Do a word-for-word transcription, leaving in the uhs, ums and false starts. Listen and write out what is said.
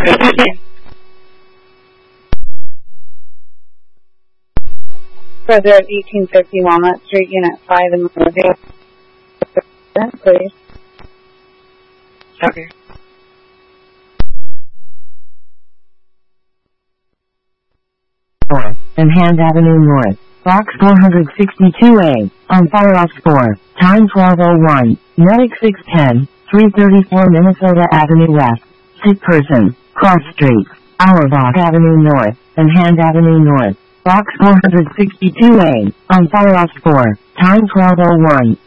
Brother at eighteen fifty Walnut Street, Unit five in the please. Okay. And Hand Avenue North, Box four sixty-two A, on Fireoff four, time twelve oh one, Medic six ten, three thirty-four Minnesota Avenue West, sick person, cross street, Auerbach Avenue North, and Hand Avenue North, Box four sixty-two A, on Fireoff four, time twelve oh one,